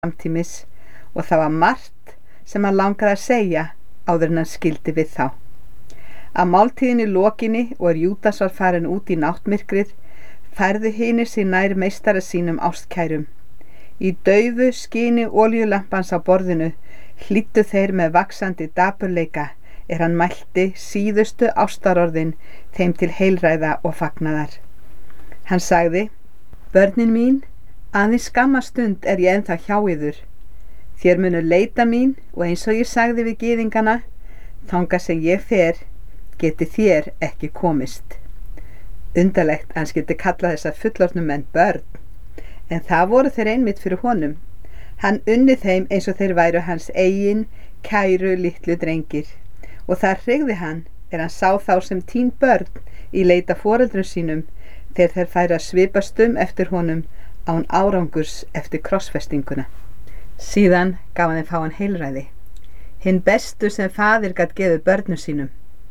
samtímis og það var margt sem hann langaði að segja áður en hann skildi við þá. Að máltíðinni lokinni og Júdas var farinn út í náttmyrkrið, færðu hinir sig nær meistara sínum ástkærum. Í daufu skini olíulampans á borðinu hlýddu þeir með vaxandi dapurleika hann mælti síðustu ástarorðin þeim til heilræða og fagnaðar. Hann sagði: Börnin mín, aðeins skamma stund ég ennþá hjá yður. Þér munu leita mín og eins og ég sagði við gyðingana, þangað sem ég fer, geti þér ekki komist. Undarlegt hans geti kallað þessa fullorðnu menn börn, en það voru þeir einmitt fyrir honum. Hann unni þeim eins og þeir væru hans eigin, kæru litlu drengir, og það hrygði hann hann sá þá sem tín börn í leita foreldrum sínum þegar þeir færu að svipast eftir honum án árangurs eftir krossfestinguna. Síðan gaf hann þeim fáan heilræði, hinn bestu sem faðir gat gefið börnum sínum.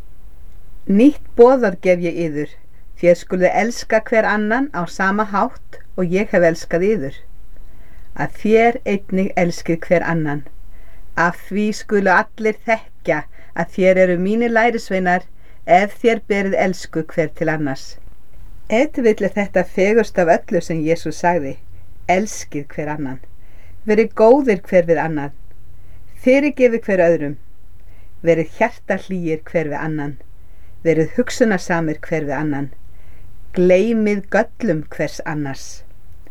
Nýtt boðorð gef ég yður, þér skuluð elska hver annan á sama hátt og ég hef elskað yður. Að þér einnig elskið hver annan. Af því skulu allir þekkja að þér eru mínir lærisveinar ef þér berið elsku hver til annars. Vill þetta fegurst af öllu sem Jesús sagði: elskið hver annan. Verið góðir hver við annan. Fyrirgefið hver öðrum. Verið hjartahlýir hver við annan. Verið hugsunarsamir hver við annan. Gleymið göllum hvers annars.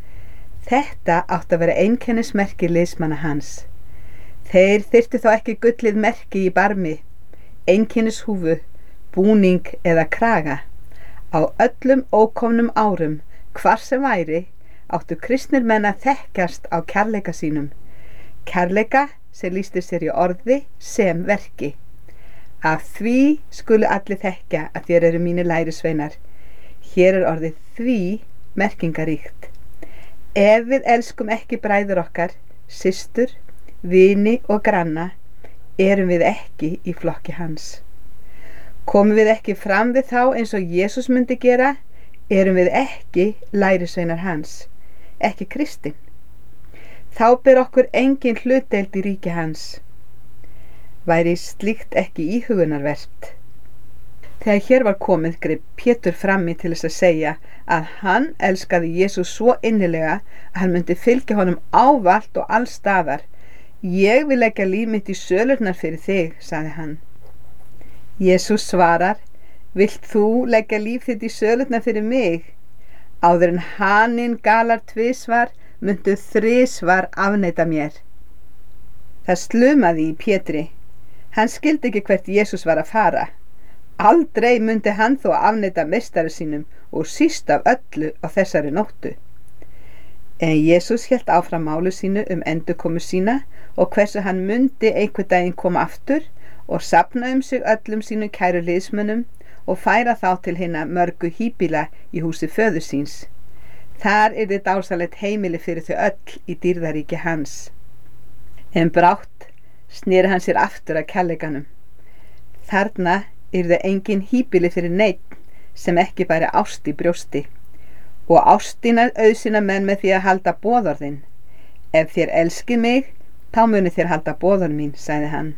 Þetta átti að vera einkennismerki liðsmanna hans. Þeir þyrftu þá ekki gullið merki í barmi, einkennishúfu, búning eða kraga. Á öllum ókomnum árum, hvar sem væri, áttu kristnir menn að þekkjast á kærleika sínum. Kærleika sem lýsti sér í orði sem verki. Af því skulu allir þekkja að þér eru mínir lærisveinar. Hér orðið því merkingaríkt. Ef við elskum ekki bræður okkar, systur, vini og granna, erum við ekki í flokki hans. Komum við ekki fram við þá eins og Jesús myndi gera, erum við ekki lærisveinar hans, ekki kristinn. Þá ber okkur engin hlutdeild í ríki hans. Væri slíkt ekki íhugunarvert. Þegar hér var komið greip Pétur frammi til þess að segja að hann elskaði Jesús svo innilega að hann myndi fylgja honum ávallt og allstaðar. Ég vil leggja líf mitt í sölurnar fyrir þig, sagði hann. Jesús svarar: Vilt þú leggja líf þitt í sölurnar fyrir mig? Áður en haninn galar tvisvar, myndu þrisvar afneita mér. Það slumaði í Pétri. Hann skildi ekki hvert Jesús var að fara. Aldrei myndi hann þó afneita meistara sínum og síst af öllu á þessari nóttu. En Jesús hélt áfram málu sínu endurkomu sína og hversu hann myndi einhver daginn koma aftur og safna sig öllum sínum kæru liðsmönnum og færa þá til hinna mörgu híbýla í húsi föður síns. Þar yrði dásalegt heimili fyrir þau öll í dýrðaríki hans. En brátt sneri hann sér aftur að kærleikanum. Þarna yrði engin híbýli fyrir neinn sem ekki bæri ást í brjósti. Og ástina auðsina menn með því að halda boðorðin. Ef þér elskið mig, þá muni þér halda boðorð mín, sagði hann.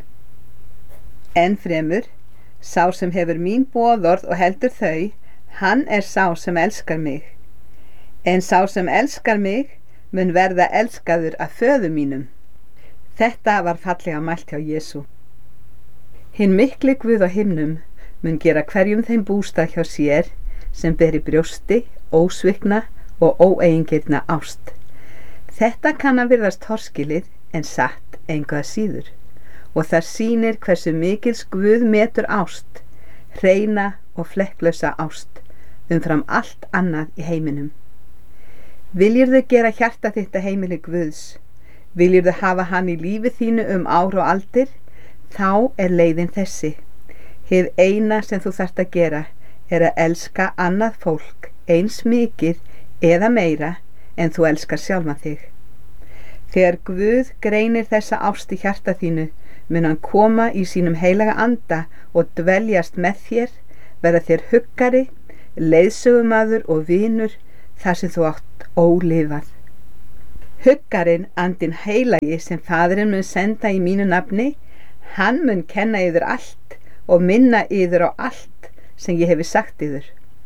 Enn fremur, sá sem hefur mín boðorð og heldur þau, hann sá sem elskar mig. En sá sem elskar mig mun verða elskaður af föður mínum. Þetta var fallega mælt hjá Jesú. Hinn mikli Guð á himnum mun gera hverjum þeim bústað hjá sér sem beri brjósti, ósvikna og óeigingirna ást. Þetta kann að virðast torskilið en satt engu að síður og það sýnir hversu mikils Guð metur ást, hreina og flekklausa ást umfram allt annað í heiminum. Viljirðu gera hjarta þitt að heimili Guðs? Viljirðu hafa hann í lífi þínu ár og aldir? Þá leiðin þessi. Hið eina sem þú þarft að gera að elska annað fólk eins mikið eða meira en þú elskar sjálfan þig. Þegar Guð greinir þessa ást í hjarta þínu, mun hann koma í sínum heilaga anda og dveljast með þér, verða þér huggari, leiðsögumaður og vinur þar sem þú átt ólifað. Huggarinn, andinn heilagi sem Faðirinn mun senda í mínu nafni, hann mun kenna yður allt og minna yður á allt sem ég hefi sagt yður.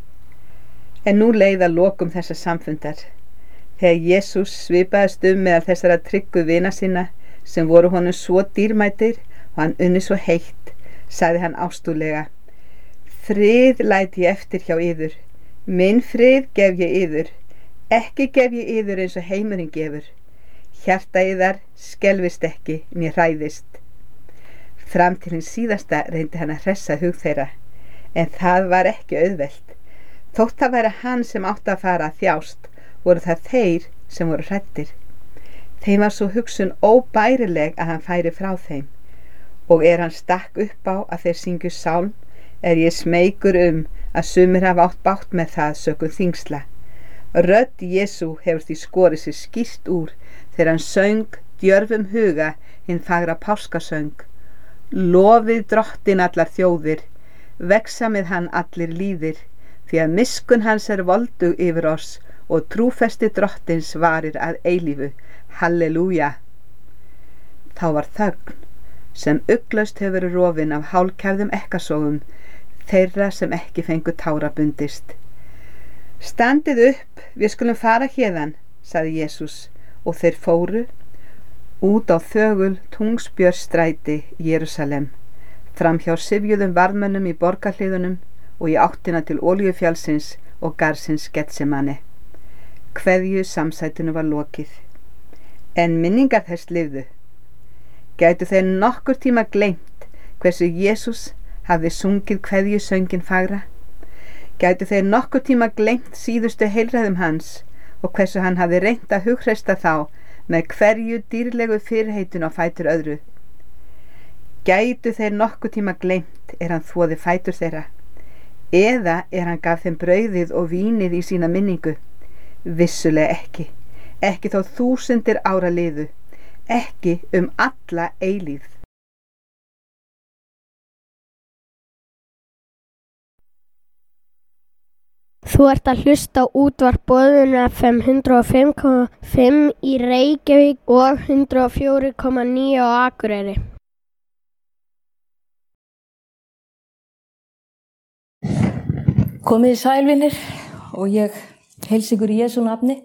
En nú leið að lokum þessa samfundar. Þegar Jesús svipaðist meðal þessara tryggu vina sinna sem voru honum svo dýrmætir og hann unni svo heitt, sagði hann ástúðlega: Frið læt ég eftir hjá yður, minn frið gef ég yður, ekki gef ég yður eins og heimurinn gefur. Hjarta yðar skelfist ekki né hræðist. Fram til hins síðasta reyndi hann að hressa hug þeirra, en það var ekki auðvelt. Þótt það væri hann sem átti að fara að þjást, voru það þeir sem voru hræddir. Þeim var svo hugsun óbærileg að hann færi frá þeim, og hann stakk upp á að þeir syngju sálm, ég smeykur að sumir hafa átt bágt með það sökum þyngsla. Rödd Jesú hefur því skorið sér skýrt úr þegar hann söng djörfum huga hinn fagra páskasöng: Lofið Drottin allar þjóðir, vexa með hann allir líðir, því að miskunn hans voldug yfir oss og trúfesti Drottins varir að eilífu. Halleluja! Þá var þögn sem ugglaust hefur verið rofin af hálkæfðum ekkasogum þeirra sem ekki fengu tára bundist. Standið upp, við skulum fara héðan, sagði Jesús, og þeir fóru út á þögul Tungsbjörnsstræti Jerúsalem, fram hjá syfjuðum varðmönnum í borgarhliðunum og í áttina til Olíufjallsins og garðsins Getsemane. Kveðju samsætinu var lokið, en minningar þess lifðu. Gætu þeir nokkur tíma gleymt hversu Jesús hafði sungið kveðjusöngin fagra? Gætu þeir nokkur tíma gleymt síðustu heilræðum hans og hversu hann hafði reynt að hughreysta þá með hverju dýrlegu fyrirheitun á fætur öðru? Gætu þeir nokkur tíma gleymt hann þvoði fætur þeirra? Eða hann gaf þeim brauðið og vínið í sína minningu? Vissulega ekki, ekki þó 1000 ára liðu, ekki alla eilífð. Þú ert að hlusta á útvarp Boðunar FM 105,5 í Reykjavík og 104,9 á Akureyri. Komið sælvinir og ég heilsa ykkur í Jesú nafni.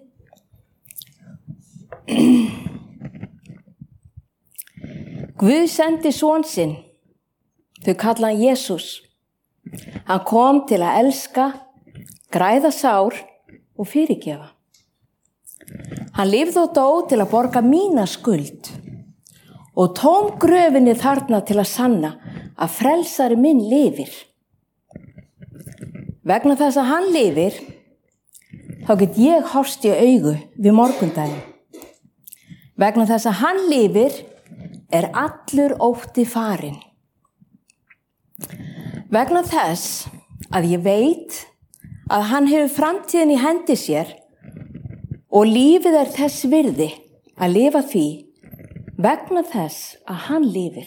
Guð sendi son sinn, þau kalla hann Jesús. Hann kom til að elska, græða sár og fyrirgefa. Hann lifði og dó til að borga mína skuld og tóm gröfinni þarna til að sanna að frelsari minn lifir. Vegna þess að hann lifir, þá get ég horfst í augu við morgundaginn. Vegna þess að hann lifir, allur ótti farinn. Vegna þess að ég veit að hann hefur framtíðin í hendi sér og lífið þess virði að lifa því vegna þess að hann lifir.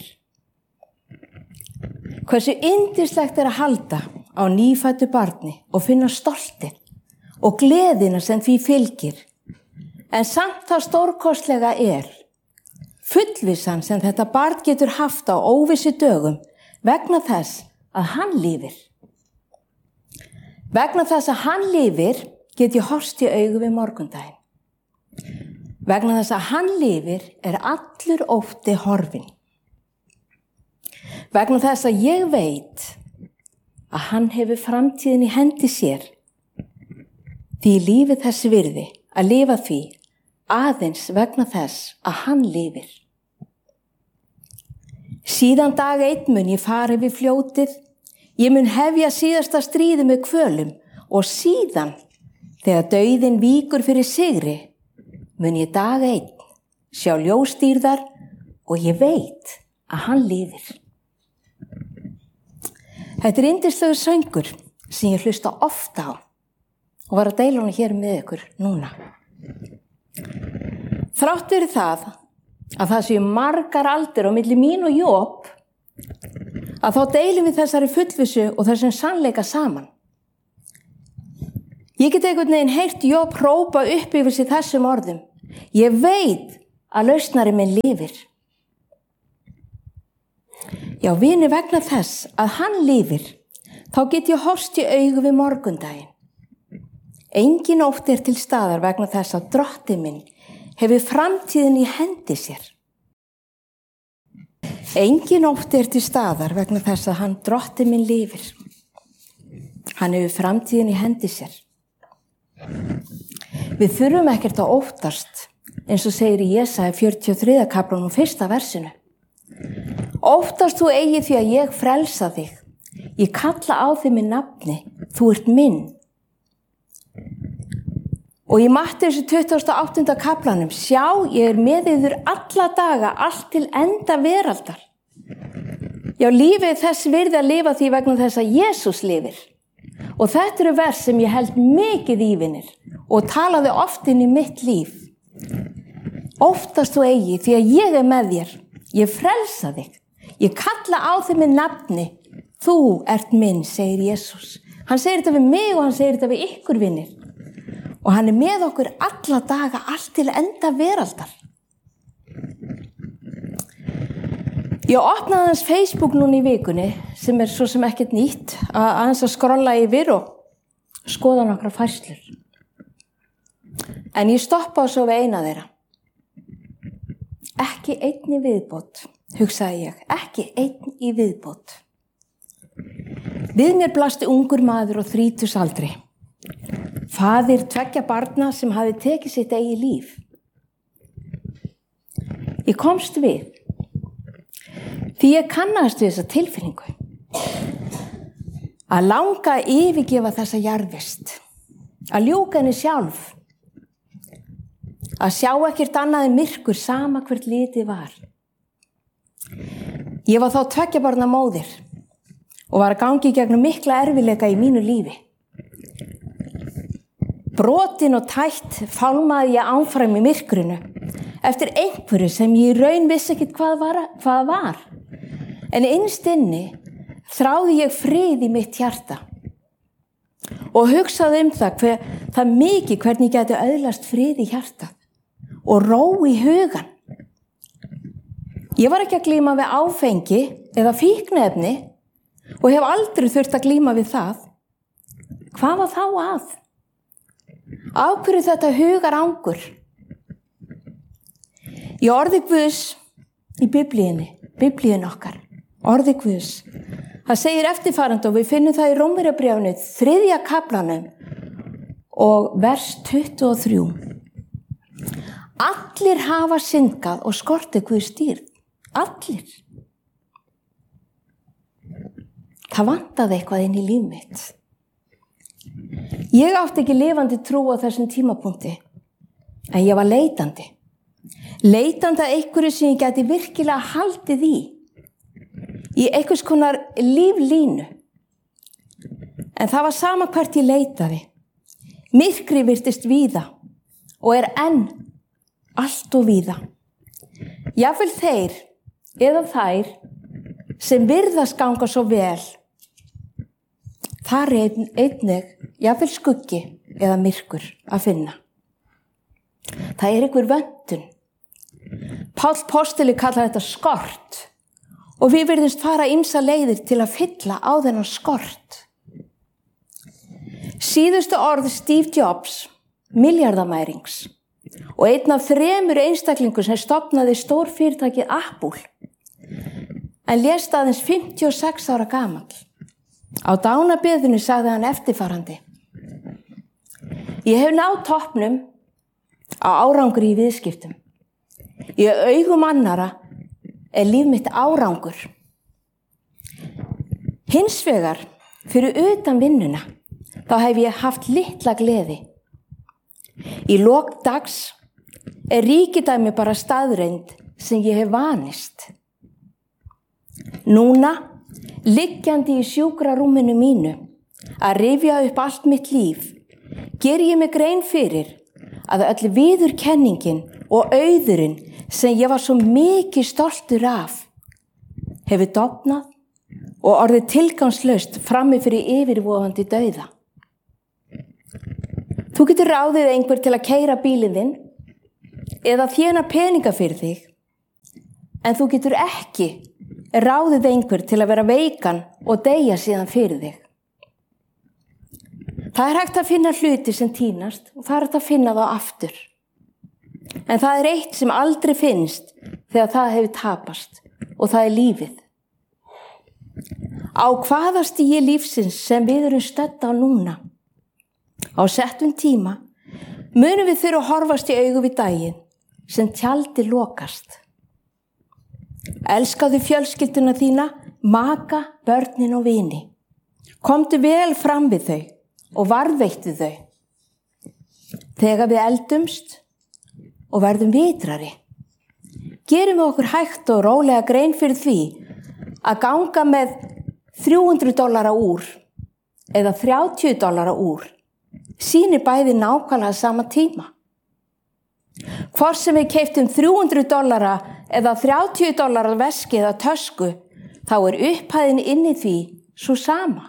Hversu yndislegt að halda á nýfæddu barni og finna stoltið og gleðina sem því fylgir, en samt þá stórkostlega fullvissan sem þetta barn getur haft á óvissu dögum vegna þess að hann lifir. Vegna þess að hann lifir get ég horfst í augu við morgundaginn. Vegna þess að hann lifir allur ótti horfinn. Vegna þess að ég veit að hann hefur framtíðin í hendi sér, því lífið þess virði að lifa því aðeins vegna þess að hann lifir. Síðan dag 1 mun ég fara yfir fljótið, ég mun hefja síðasta stríði með kvölum og síðan, þegar dauðinn víkur fyrir sigri, mun ég dag 1 sjá ljósdýrðar og ég veit að hann lifir. Þetta yndislegur söngur sem ég hlusta ofta á og var að deila hann hér með ykkur núna. Þrátt fyrir það að það séu margar aldir á milli mín og Jóp, að þá deilum við þessari fullvissu og þessum sannleika saman. Ég get einhvern veginn heyrt Jóp hrópa upp yfir sig þessum orðum: Ég veit að lausnari minn lifir. Já, vinir, vegna þess að hann lifir, þá get ég horfst í augu við morgundaginn. Engin ótti til staðar vegna þess að Drottinn minn hefur framtíðin í hendi sér. Engin ótti til staðar vegna þess að hann Drottinn minn lifir. Hann hefur framtíðin í hendi sér. Við þurfum ekkert að óttast, eins og segir í Jesaja 43. kaflanum 1. versinu. Óttast þú eigi því að ég frelsa þig. Ég kalla á þig með nafni, þú ert minn. Og í Mattheus 28. kaflanum, sjá, ég með yður alla daga, allt til enda veraldar. Já, lífið þess virði að lifa því vegna þess að Jesús lifir. Og þetta eru vers sem ég held mikið í, vinir, og talaði oft inn í mitt líf. Óttast þú eigi því að ég með þér, ég frelsa þig, ég kalla á þig með nafni, þú ert minn, segir Jesús. Hann segir þetta við mig og hann segir þetta við ykkur, vinir. Og hann með okkur alla daga, allt til enda veraldar. Ég opnaði hans Facebook núna í vikunni, sem svo sem ekkert nýtt, að skrolla yfir og skoða nokkra færslur. En ég stoppaði svo við eina þeirra. Ekki einn í viðbót, hugsaði ég, ekki einn í viðbót. Við mér blasti ungur maður á 30-aldri. Faðir 2 barna sem hafi tekið sitt eigið líf. Ég komst við, því ég kannast við þessa tilfinningu. Að langa að yfirgefa þessa jarðvist, að ljúka henni sjálf, að sjá ekkert annað en myrkur sama hvert litið var. Ég var þá 2 barna móðir og var að gangi í gegnum mikla erfiðleika í mínu lífi. Brotin og tætt fálmaði ég áfram í myrkrinu eftir einhverju sem ég í raun vissi ekkert hvað var. En innst inni þráði ég frið í mitt hjarta og hugsaði það mikið hvernig ég gæti öðlast frið í hjarta og ró í hugan. Ég var ekki að glíma við áfengi eða fíkniefni og hef aldrei þurft að glíma við það. Hvað var þá að? Af hverju þetta hugar angur? Í orði Guðs í biblíun okkar, orði Guðs, það segir eftirfarandi og við finnum það í Rómverjabréfinu 3. kaflanum og vers 23. Allir hafa syndgað og skortið Guðs dýrð. Allir. Það vantaði eitthvað inn í líf mitt. Ég átti ekki lifandi trú á þessum tímapunkti, en ég var leitandi. Leitandi að einhverju sem ég gæti virkilega haldið í einhvers konar líflínu. En það var sama hvert ég leitaði. Myrkri virtist víða og er enn allt og víða. Jafnvel þeir eða þær sem virðast ganga svo vel, þar er einnig jafnvel skuggi eða myrkur að finna. Það er einhver vöntun. Páll postuli kallar þetta skort og við virðumst fara ýmsa leiðir til að fylla á þennan skort. Síðustu orð Steve Jobs, milljarðamærings og einn af 3 einstaklingum sem stofnaði stórfyrirtækið Apple, en lést aðeins 56 ára gamall. Á dánabeðinu sagði hann eftirfarandi: Ég hef náð toppnum á árangri í viðskiptum. Í augum annara er líf mitt árangur. Hins vegar, fyrir utan vinnuna, þá hef ég haft litla gleði. Í lok dags er ríkidæmi bara staðreynd sem ég hef vanist. Núna, liggjandi í sjúkrarúminu mínu, að rifja upp allt mitt líf, ger ég mig grein fyrir að öll viðurkenningin og auðurinn sem ég var svo mikið stoltur af hefur dofnað og orðið tilgangslaust frammi fyrir yfirvofandi dauða. Þú getur ráðið einhver til að keyra bílinn þinn eða þéna peninga fyrir þig, en þú getur ekki ráðið einhver til að vera veikan og deyja síðan fyrir þig. Það er hægt að finna hluti sem týnast og það er hægt að finna þá aftur. En það er eitt sem aldrei finnst þegar það hefur tapast og það er lífið. Á hvaða stigi lífsins sem við erum stödd á núna, á settum tíma, munum við þurfa að horfast í augu við daginn sem tjaldið lokast. Elskaðu fjölskylduna þína, maka, börnin og vini. Komdu vel fram við þau og varðveittu þau. Þegar við eldumst og verðum vitrari, gerum við okkur hægt og rólega grein fyrir því að ganga með $300 úr eða $30 úr sýnir bæði nákvæmlega sama tíma. Hvort sem við keyptum $300 eða $30 veski eða tösku, þá er upphæðin inni því svo sama.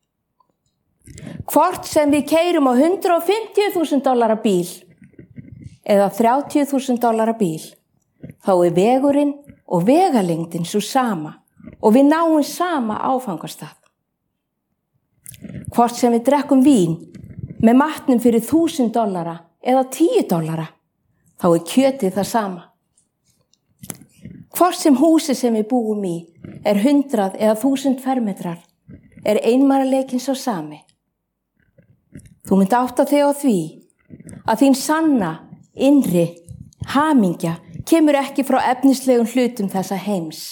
Hvort sem við keyrum á $150.000 bíl eða $30.000 bíl, þá er vegurinn og vegalengdin svo sama og við náum sama áfangastað. Hvort sem við drekkum vín með matnum fyrir $1.000 eða $10, þá er kjötið það sama. Hvort sem húsi sem við búum í er 100 eða 1000 fermetrar, er einmanaleikin sá sami. Þú munt átta þig á því að þín sanna, innri, hamingja kemur ekki frá efnislegum hlutum þessa heims.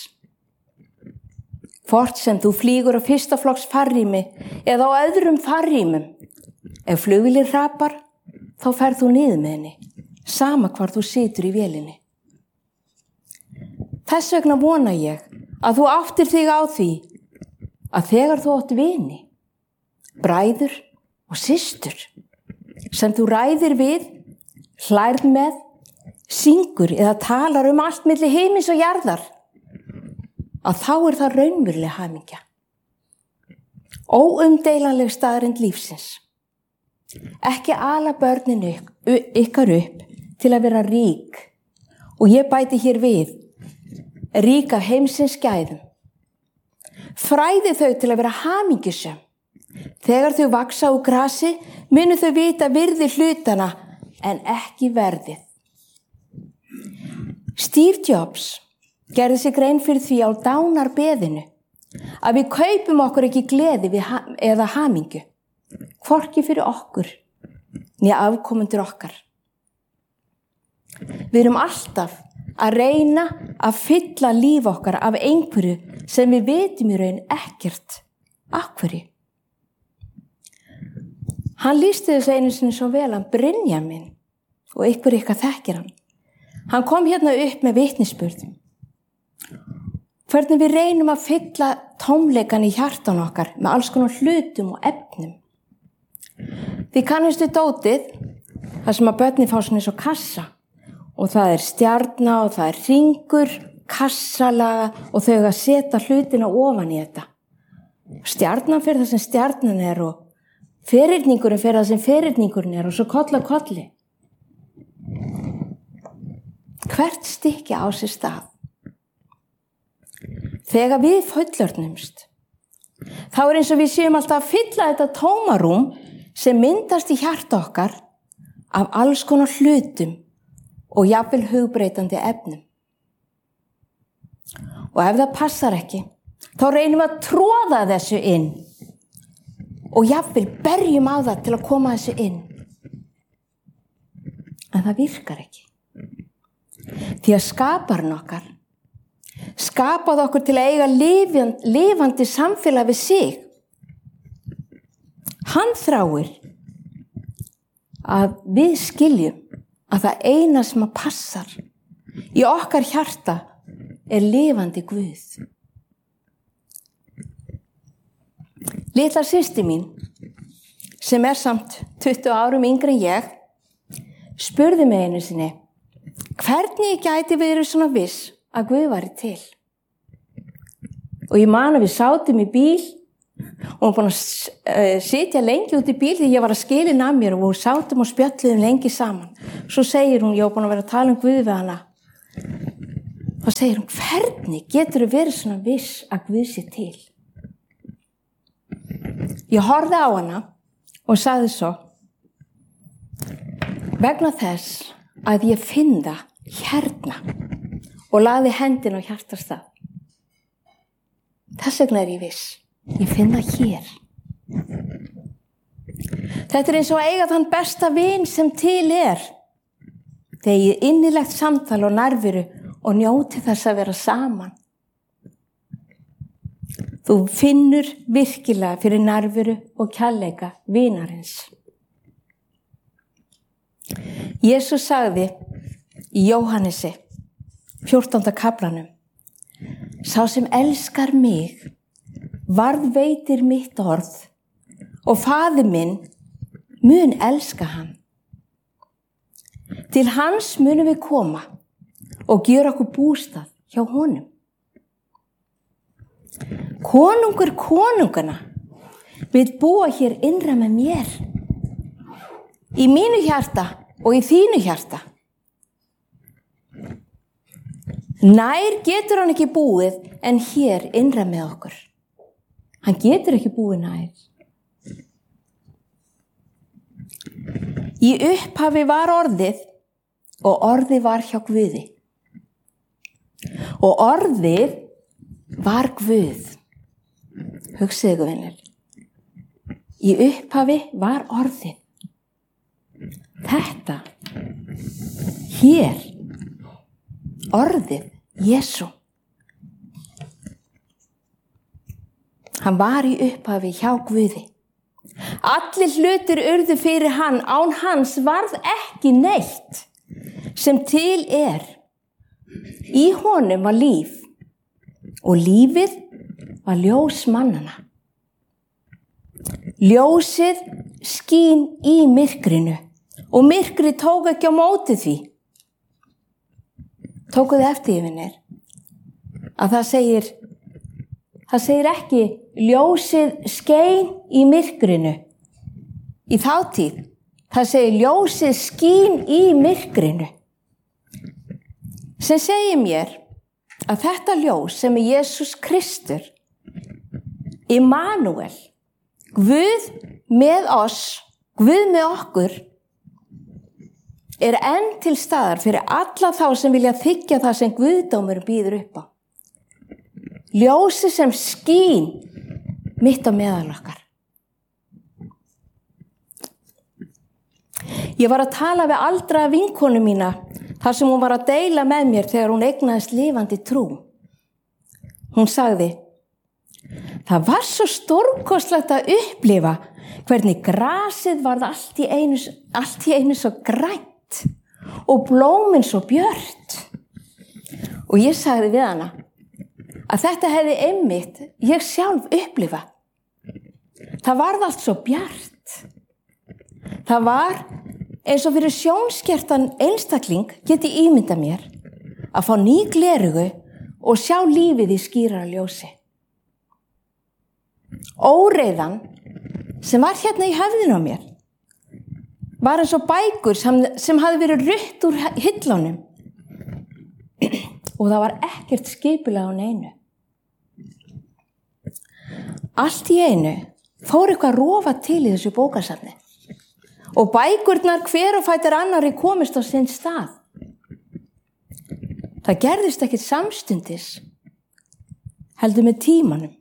Hvort sem þú flýgur á fyrsta flokks farrými eða á öðrum farrýmum, ef flugvélin hrapar, þá ferð þú niður með henni, sama hvar þú situr í vélinni. Þess vegna vona ég að þú áttir þig á því að þegar þú átt vini, bræður og systur, sem þú ræðir við, hlærð með, syngur eða talar allt milli himins og jarðar, að þá er það raunveruleg hamingja. Óumdeilanleg staðreynd lífsins. Ekki ala börnin ykkar upp til að vera rík, og ég bæti hér við, rík af heimsins gæðum. Fræði þau til að vera hamingjusöm. Þegar þau vaksa úr grasi, munu þau vita virði hlutana en ekki verðið. Steve Jobs gerði sig grein fyrir því á dánarbeðinu að við kaupum okkur ekki gleði eða hamingju, hvorki fyrir okkur né afkomendur okkar. Við erum alltaf að reyna að fylla líf okkar af einhverju sem við vitum í raun ekkert af hverju. Hann lýsti þessu einu sinni svo vel, hann Brynjamin, og ykkar þekkir hann. Hann kom hérna upp með vitnisburð. Hvernig við reynum að fylla tómleikan í hjartan okkar með alls konar hlutum og efnum. Þið kannistu dótið, þar sem að börnin fá svona eins og kassa, og það er stjarna og það er hringur, kassalaga og þau að setja hlutina ofan í þetta. Stjarnan fyrir það sem stjarnan er og ferhyrningurinn fyrir það sem ferhyrningurinn er og svo koll af kolli. Hvert stykki á sér stað. Þegar við fullorðnumst, þá er eins og við séum alltaf að fylla þetta tómarúm sem myndast í hjarta okkar af alls konar hlutum og jafnvel hugbreytandi efnum. Og ef það passar ekki, þá reynum við að tróða þessu inn og jafnvel berjum á það til að koma þessu inn. En það virkar ekki. Því að skaparinn okkar skapaði okkur til að eiga lifandi samfélag við sig. Hann þráir að við skiljum að það eina sem að passar í okkar hjarta er lifandi Guð. Litla systir mín, sem er samt 20 árum yngri en ég, spurði mig einu sinni, hvernig ég gæti verið svona viss að Guð væri til. Og ég man að við sátum í bíl og hún búin að sitja lengi út í bíl því ég var að skilin af mér og við sátum og spjölluðum lengi saman. Svo segir hún, ég var búin að vera að tala um Guð við hana. Þá segir hún, hvernig getur þú verið svona viss að Guð sé til? Ég horfði á hana og sagði svo, vegna þess að ég finn það hérna og lagði hendina á hjartastað. Þess vegna ég viss. Ég finn það hér. Þetta eins og að eiga þann besta vin sem til þegar ég innilegt samtal og nærveru og njóti þess að vera saman. Þú finnur virkilega fyrir nærveru og kærleika vinarins. Jesús sagði í Jóhannesi 14. kaflanum, sá sem elskar mig varðveitir mitt orð og faðir minn mun elska hann. Til hans munum við koma og gera okkur bústað hjá honum. Konungur konungana vill búa hér innra með mér, í mínu hjarta og í þínu hjarta. Nær getur hann ekki búið en hér innra með okkur. Hann getur ekki búið nær. Í upphafi var orðið og orðið var hjá Guði. Og orðið var Guð. Hugsið ykkur, vinir. Í upphafi var orðið. Þetta, hér, orðið, Jesú. Hann var í upphafi hjá Guði. Allir hlutir urðu fyrir hann, án hans varð ekki neitt sem til Í honum var líf og lífið var ljós mannana. Ljósið skín í myrkrinu og myrkrið tók ekki á móti því. Tókuð eftir, vinir, að það segir ekki ljósið skein í myrkrinu í þátíð. Það segir ljósið skín í myrkrinu. Sem segir mér að þetta ljós sem Jesús Kristur, Immanuel, Guð með oss, Guð með okkur, enn til staðar fyrir alla þá sem vilja þiggja það sem Guðdómur býður upp á. Ljósi sem skín mitt á meðal okkar. Ég var að tala við aldraða vinkonu mína þar sem hún var að deila með mér þegar hún eignaðist lifandi trú. Hún sagði, það var svo stórkostlegt að upplifa hvernig grasið varð allt í einu svo grænt og blómin svo björt. Og ég sagði við hana að þetta hefði einmitt ég sjálf upplifað. Það varð allt svo bjart. Það var eins og fyrir sjónskertan einstakling geti ímyndað mér að fá ný glerugu og sjá lífið í skýrara ljósi. Óreiðan sem var hérna í höfðinu á mér var eins og bækur sem hafði verið rutt úr hillunum og það var ekkert skipulag á neinu. Allt í einu fór eitthvað að rofa til í þessu bókasafni og bækurnar hver og fætur annari komist á sinn stað. Það gerðist ekkert samstundis, heldur með tímanum.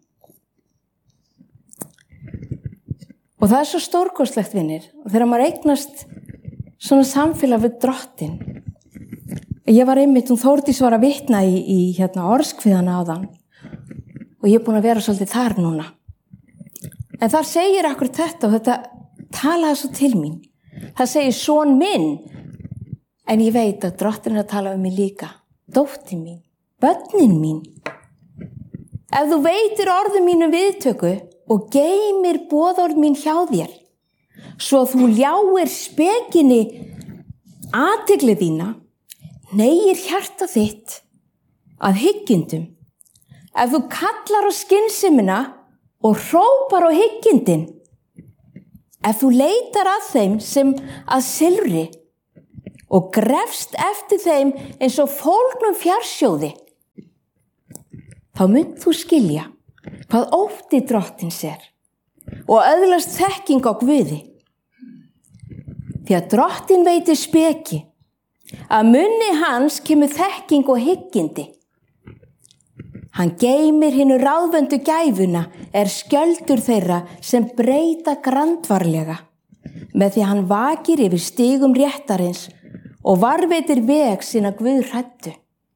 Og það svo stórkostlegt, vinir, og þegar maður eignast svona samfélag við Drottin. Ég var einmitt, hún Þórdís var að vitna í orðskviðana áðan og ég er búin að vera svolítið þar núna. En þar segir akkur þetta og þetta talaði svo til mín. Það segir son minn, en ég veit að Drottin er að tala um mig líka. Dóttir mín, börnin mín. Ef þú veitir orðum mínu viðtöku og geymir boðorð mín hjá þér, svo þú ljáir spekinni athygli þína, negir hjarta þitt að hyggindum. Ef þú kallar á skynsemina og hrópar á hyggindin. Ef þú leitar að þeim sem að silfri og grefst eftir þeim eins og fólgnum fjarsjóði, þá munt þú skilja hvað ótti drottins og öðlast þekking á Guði. Því að drottin veitir speki, að munni hans kemur þekking og hyggindi. Hann geymir hinu ráðvöndu gæfuna skjöldur þeirra sem breyta grandvarlega, með því að hann vakir yfir stigum réttarins og varveitir veg sína guðhræddu.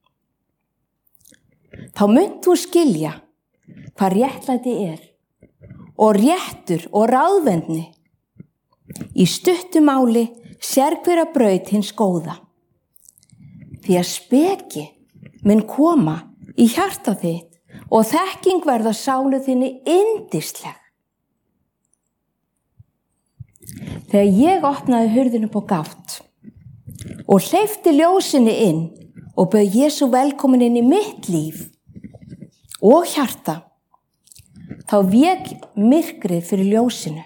Þá munt þú skilja hvað réttlæti og réttur og ráðvendni. Í stuttu máli sérhverja braut hins góða. Því að speki mun koma í hjarta þitt og þekking verða sálu þinni yndisleg. Þegar ég opnaði hurðina upp á gátt og hleypti ljósinu inn og bauð Jesú velkomin inn í mitt líf og hjarta, þá vék myrkrið fyrir ljósinu.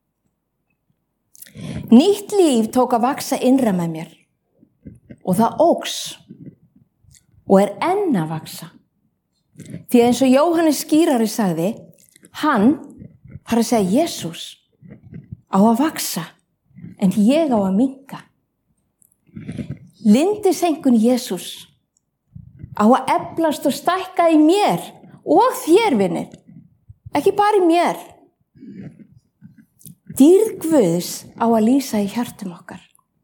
Nýtt líf tók að vaxa innra með mér og það óx og enn að vaxa. Því eins og Jóhannes skírari sagði, hann, þar að segja Jesús, á að vaxa en ég á að minnka. Lindisengun Jesús á að eflast og stækka í mér og þér, vinir, ekki bara í mér. Dýrð Guðs á að lýsa í hjartum okkar.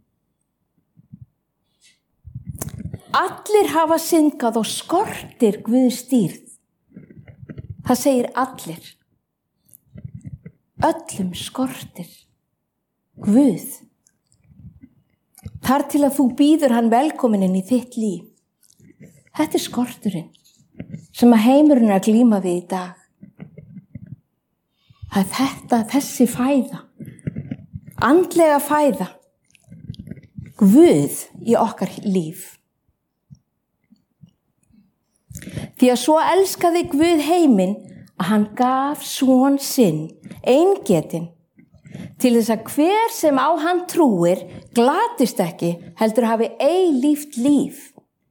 Allir hafa syndgað og skortir Guðs dýrð. Það segir allir. Öllum skortir Guð. Þar til að þú býður hann velkominn inn í þitt líf. Þetta skorturinn sem að heimurinn að glíma við í dag. Að þessi fæða, andlega fæða, Guð í okkar líf. Því að svo elskaði Guð heiminn að hann gaf son sinn, eingetinn, til þess að hver sem á hann trúir glatist ekki, heldur hafi eilíft líf.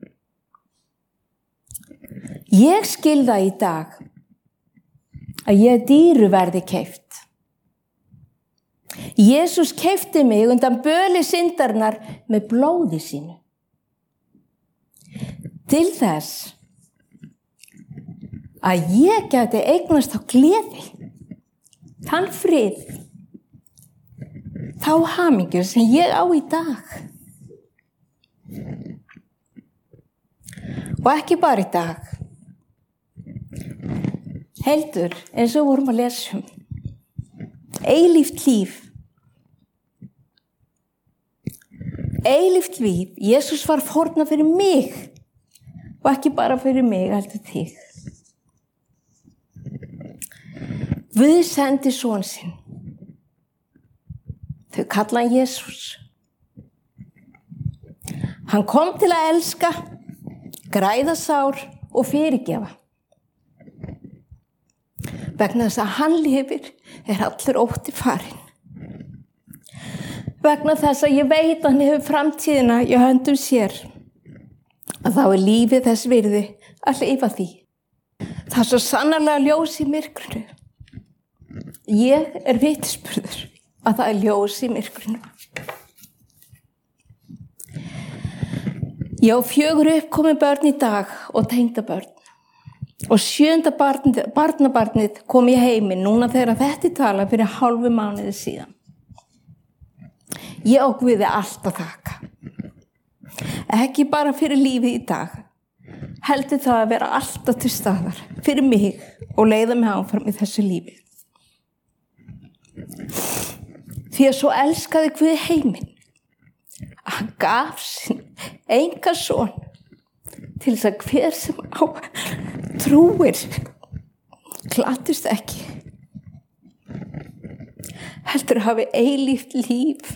Ég skil það í dag að ég dýru verði keypt. Jesús keypti mig undan böli syndarinnar með blóði sínu. Til þess að ég gæti eignast á gleði, þann frið, þá hamingju sem ég á í dag. Og ekki bara í dag. Heldur, eins og vorum að lesa eilíft líf. Eilíft líf, Jesús var fórnað fyrir mig og ekki bara fyrir mig, heldur þig. Guð sendi son sinn. Þau kalla hann Jesús. Hann kom til að elska, græða sár og fyrirgefa. Vegna þess að hann lifir allur ótti farinn. Vegna þess að ég veit að hann hefur framtíðina í höndum sér, að þá lífið þess virði að lifa því. Það svo sannarlega ljós í myrkrinu. Ég vitnisburður að það ljós í myrkrinu. Ég á 4 uppkomin börn í dag og tengdabörn. Og 7. barnabarnið kom í heiminn núna þegar þetta tala fyrir hálfu mánuði síðan. Ég á Guði allt að þakka. Ekki bara fyrir lífið í dag, heldur það að vera alltaf til staðar fyrir mig og leiða mig áfram í þessu lífi. Því að svo elskaði Guð heiminn að hann gaf sinn einkason til þess að hver sem á trúir glatist ekki, heldur hafi eilíft líf.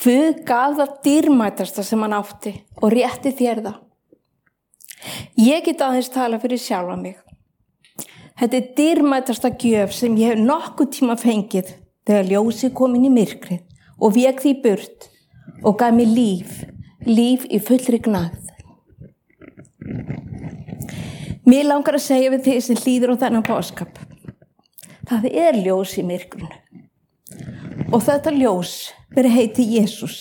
Guð gaf það dýrmætasta sem hann átti og rétti þér það. Ég get aðeins tala fyrir sjálfa mig. Þetta er dýrmætasta gjöf sem ég hef nokkuð tíma fengið þegar ljósið kom inn í myrkrið og vék því burt og gaf mér líf í fullri gnægð. Mér langar að segja við þig sem hlýðir á þennan boðskap. Það er ljós í myrkrinu. Og þetta ljós verið heiti Jesús.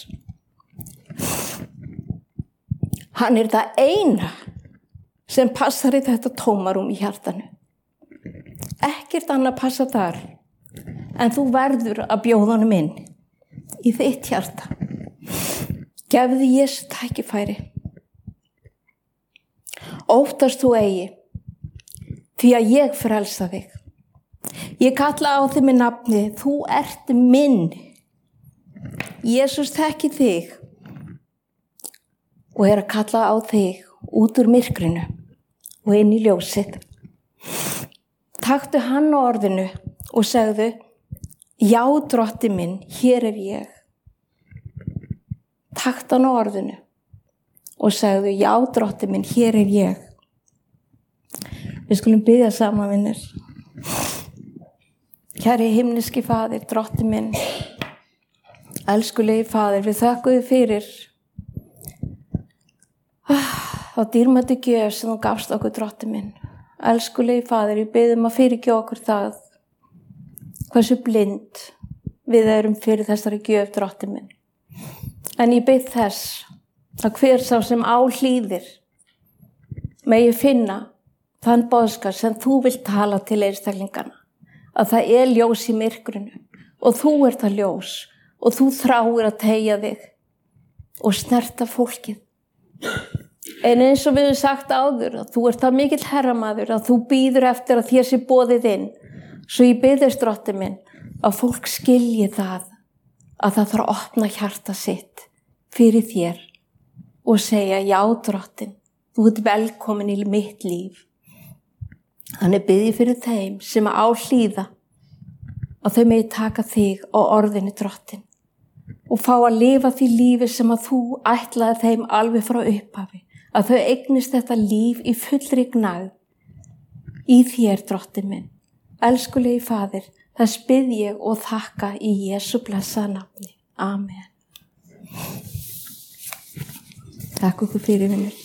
Hann er það eina sem passar í þetta tómarúm í hjartanu. Ekkert annað passa þar en þú verður að bjóða honum inn í þitt hjarta. Gefðu Jesú tækifæri. Óttast þú eigi, því að ég frelsa þig. Ég kalla á þig með nafni, þú ert minn. Jesús þekki þig og er að kalla á þig út úr myrkrinu og inn í ljósið. Taktu hann á orðinu og segðu, já, drotti minn, hér er ég. Taktu hann á orðinu og segðu, já, drotti minn, hér er ég. Við skulum biðja saman, vinnir. Kæri himneski Faðir, drotti minn, elskulegi Faðir, við þökkum þig fyrir þá dýrmætu gjöf sem þú gafst okkur, drotti minn. Elskulegi Faðir, við biðjum að fyrirgefa okkur það hversu blind við erum fyrir þessari gjöf, drotti minn. En ég bið þess að hver sá sem á hlýðir megi finna þann boðskap sem þú vilt tala til einstaklingana. Að það er ljós í myrkrinu og þú ert það ljós og þú þráir að teygja þig og snerta fólkið. En eins og við höfum sagt áður að þú ert það mikill herramaður að þú bíður eftir að þér sé boðið inn. Svo ég biðist, drotti minn, að fólk skilji það að það þarf að opna hjarta sitt fyrir þér og segja, já, drottin, þú ert velkomin í mitt líf. Þannig bið ég fyrir þeim sem á hlýða að þau megi taka þig á orðinu, drottin, og fá að lifa því lífi sem að þú ætlaði þeim alveg frá upphafi, að þau eignist þetta líf í fullri gnægð í þér, drottin minn. Elskulegi Faðir, þess bið ég og þakka í Jesú blessaða nafni. Amen. Takk okkur fyrir, vinnur.